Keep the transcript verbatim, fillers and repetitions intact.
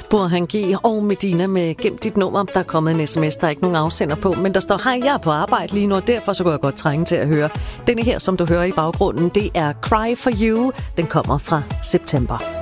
Burhan G. og Medina med Gem dit nummer. Der er kommet en sms, der er ikke nogen afsender på, men der står, hej, jeg er på arbejde lige nu, og derfor så går jeg godt trænge til at høre. Denne her, som du hører i baggrunden, det er Cry for You. Den kommer fra September.